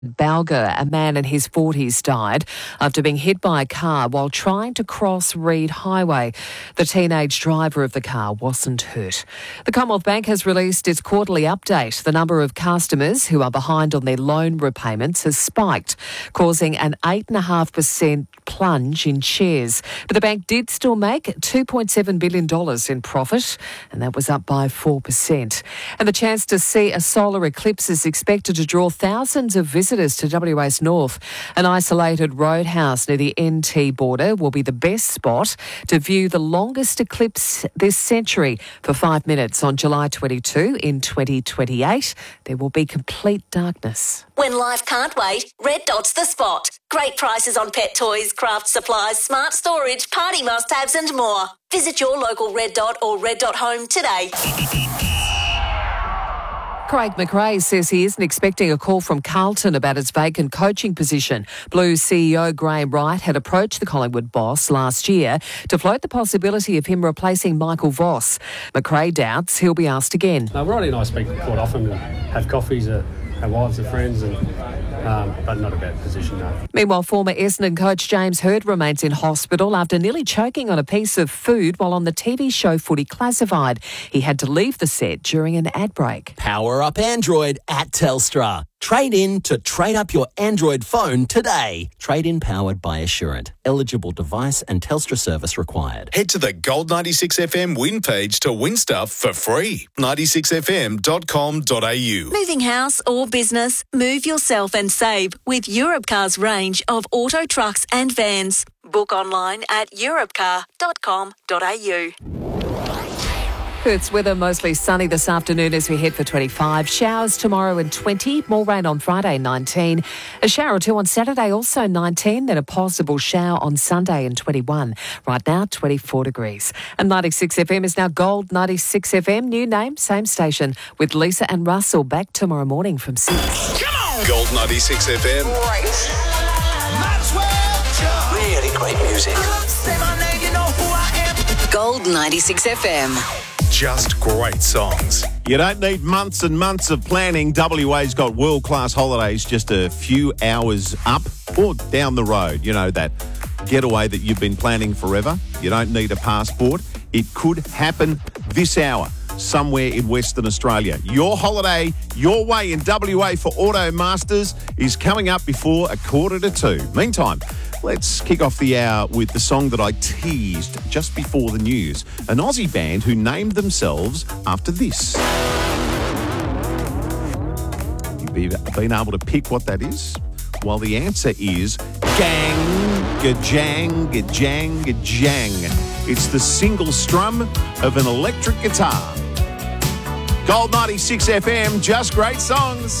Balga, a man in his 40s, died after being hit by a car while trying to cross Reed Highway. The teenage driver of the car wasn't hurt. The Commonwealth Bank has released its quarterly update. The number of customers who are behind on their loan repayments has spiked, causing an 8.5% plunge in shares. But the bank did still make $2.7 billion in profit, and that was up by 4%. And the chance to see a solar eclipse is expected to draw thousands of visitors to WA's north. An isolated roadhouse near the NT border will be the best spot to view the longest eclipse this century. For 5 minutes on July 22 in 2028, there will be complete darkness. When life can't wait, Red Dot's the spot. Great prices on pet toys, craft supplies, smart storage, party must-haves and more. Visit your local Red Dot or Red Dot Home today. Craig McRae says he isn't expecting a call from Carlton about his vacant coaching position. Blues CEO Graham Wright had approached the Collingwood boss last year to float the possibility of him replacing Michael Voss. McRae doubts he'll be asked again. No, Roddy and I speak quite often and have coffees, our wives are friends, but not about position, no. Meanwhile, former Essendon coach James Hird remains in hospital after nearly choking on a piece of food while on the TV show Footy Classified. He had to leave the set during an ad break. Power up Android at Telstra. Trade in to trade up your Android phone today. Trade in powered by Assurant. Eligible device and Telstra service required. Head to the Gold 96 FM win page to win stuff for free. 96fm.com.au. Moving house or business, move yourself and save with Europcar's range of auto trucks and vans. Book online at europcar.com.au. Perth's weather mostly sunny this afternoon as we head for 25. Showers tomorrow and 20. More rain on Friday, 19. A shower or two on Saturday, also 19. Then a possible shower on Sunday and 21. Right now, 24 degrees. And 96 FM is now Gold 96 FM. New name, same station. With Lisa and Russell back tomorrow morning from 6. Come on! Gold 96 FM. Right. Might as well jump. Really great music. Say my name, you know who I am. Gold 96 FM. Just great songs. You don't need months and months of planning. WA's got world-class holidays just a few hours up or down the road. You know, that getaway that you've been planning forever. You don't need a passport. It could happen this hour somewhere in Western Australia. Your holiday, your way in WA for Auto Masters is coming up before 1:45. Meantime, let's kick off the hour with the song that I teased just before the news. An Aussie band who named themselves after this. You've been able to pick what that is? Well, the answer is Gang-a-Jang. It's the single strum of an electric guitar. Gold 96 FM, just great songs.